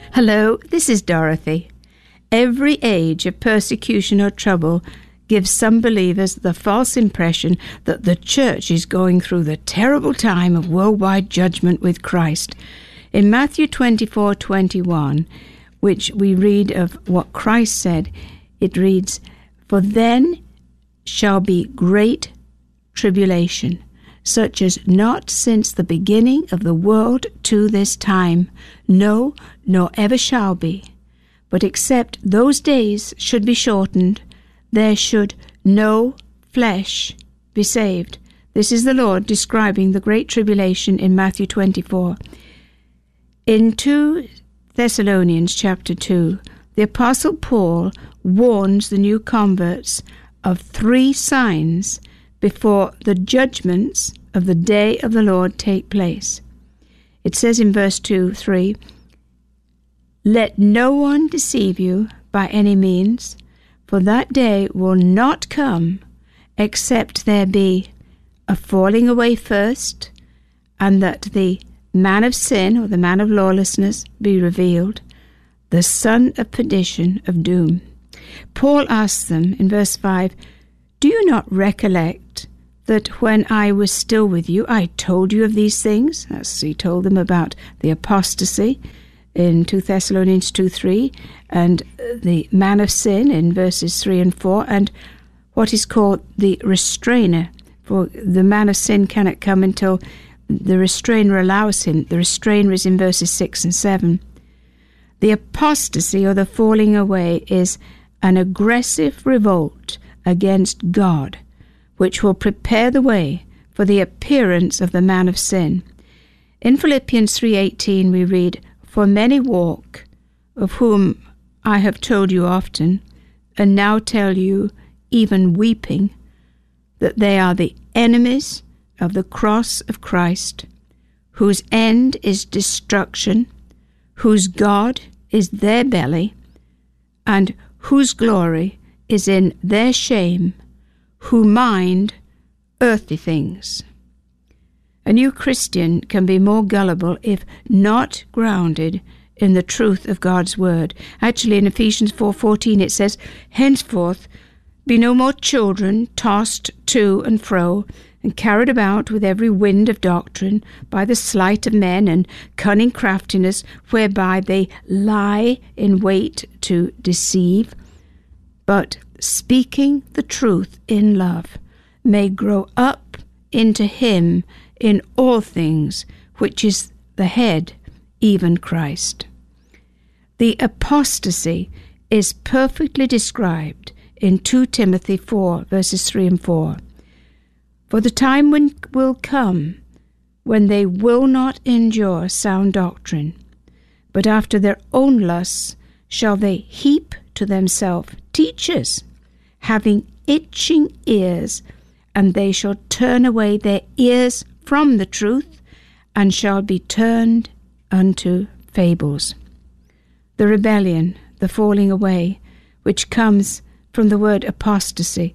Hello, this is Dorothy. Every age of persecution or trouble gives some believers the false impression that the church is going through the terrible time of worldwide judgment with Christ. In Matthew 24:21, which we read of what Christ said, it reads, "For then shall be great tribulation, such as not since the beginning of the world to this time, no, nor ever shall be. But except those days should be shortened, there should no flesh be saved." This is the Lord describing the great tribulation in Matthew 24. In 2 Thessalonians chapter 2, the Apostle Paul warns the new converts of 3 signs before the judgments of the day of the Lord take place. It says in verse 2-3, "Let no one deceive you by any means, for that day will not come except there be a falling away first, and that the man of sin," or the man of lawlessness, "be revealed, the son of perdition, of doom." Paul asks them in verse 5, "Do you not recollect that when I was still with you, I told you of these things?" He told them about the apostasy in 2 Thessalonians 2:3, and the man of sin in verses 3 and 4, and what is called the restrainer. For the man of sin cannot come until the restrainer allows him. The restrainer is in verses 6 and 7. The apostasy, or the falling away, is an aggressive revolt against God, which will prepare the way for the appearance of the man of sin. In Philippians 3:18 we read, "For many walk, of whom I have told you often, and now tell you, even weeping, that they are the enemies of the cross of Christ, whose end is destruction, whose God is their belly, and whose glory is in their shame, who mind earthly things." A new Christian can be more gullible if not grounded in the truth of God's word. Actually, in Ephesians 4:14 it says, "Henceforth be no more children, tossed to and fro, and carried about with every wind of doctrine, by the sleight of men and cunning craftiness, whereby they lie in wait to deceive, but speaking the truth in love, may grow up into him in all things, which is the head, even Christ." The apostasy is perfectly described in 2 Timothy 4, verses 3 and 4. "For the time will come when they will not endure sound doctrine, but after their own lusts shall they heap to themselves teachers, having itching ears, and they shall turn away their ears from the truth, and shall be turned unto fables." The rebellion, the falling away, which comes from the word apostasy,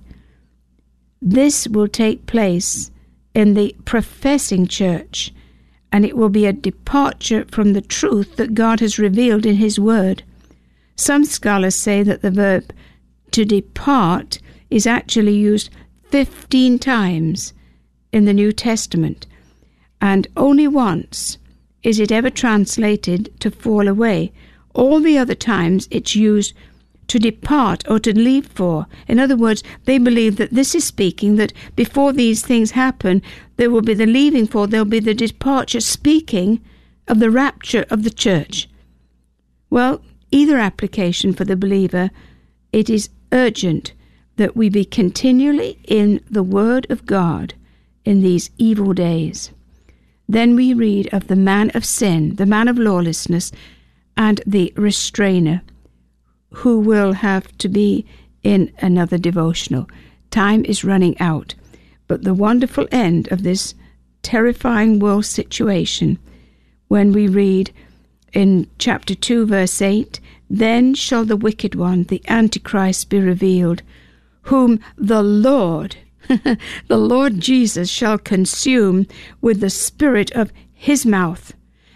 this will take place in the professing church, and it will be a departure from the truth that God has revealed in his word. Some scholars say that the verb to depart is actually used 15 times in the New Testament, and only once is it ever translated to fall away. All the other times it's used to depart or to leave for. In other words, they believe that this is speaking that before these things happen, there will be the leaving for, there will be the departure, speaking of the rapture of the church. Well, either application for the believer, it is urgent that we be continually in the Word of God in these evil days. Then we read of the man of sin, the man of lawlessness, and the restrainer, who will have to be in another devotional. Time is running out, but the wonderful end of this terrifying world situation, when we read in chapter 2, verse 8, "Then shall the wicked one, the Antichrist, be revealed, whom the Lord, the Lord Jesus, shall consume with the spirit of his mouth,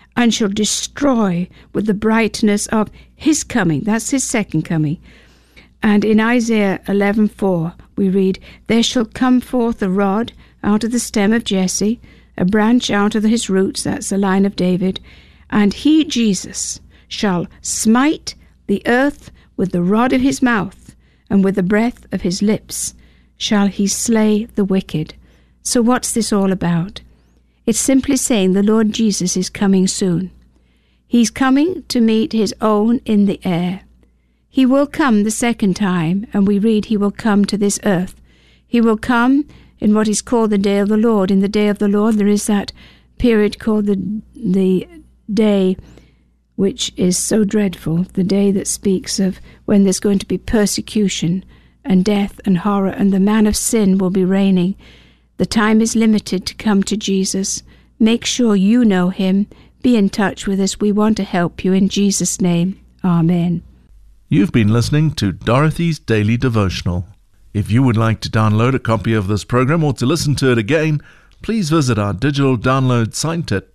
and shall destroy with the brightness of his coming. That's his second coming. And in Isaiah 11:4 we read, there shall come forth a rod out of the stem of Jesse, a branch out of his roots, that's the line of David, and he, Jesus, shall smite the earth with the rod of his mouth, and with the breath of his lips shall he slay the wicked. So what's this all about? It's simply saying the Lord Jesus is coming soon. He's coming to meet his own in the air. He will come the second time, and we read he will come to this earth. He will come in what is called the day of the Lord. In the day of the Lord there is that period called the day which is so dreadful, the day that speaks of when there's going to be persecution and death and horror, and the man of sin will be reigning. The time is limited to come to Jesus. Make sure you know him. Be in touch with us. We want to help you in Jesus' name. Amen. You've been listening to Dorothy's Daily Devotional. If you would like to download a copy of this program or to listen to it again, please visit our digital download site at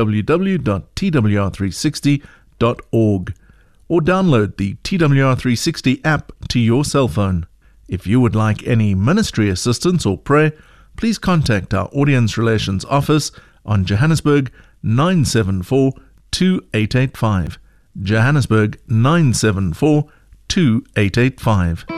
www.twr360.org or download the TWR360 app to your cell phone. If you would like any ministry assistance or prayer, please contact our Audience Relations Office on Johannesburg 974 2885. Johannesburg 974 2885.